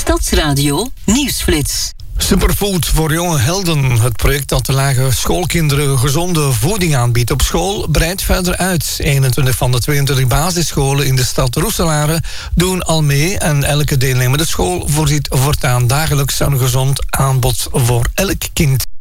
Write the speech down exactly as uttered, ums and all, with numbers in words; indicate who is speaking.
Speaker 1: Stadsradio Nieuwsflits.
Speaker 2: Superfood voor jonge helden. Het project dat de lage schoolkinderen gezonde voeding aanbiedt op school breidt verder uit. eenentwintig van de tweeëntwintig basisscholen in de stad Roeselare doen al mee en elke deelnemende school voorziet voortaan dagelijks een gezond aanbod voor elk kind.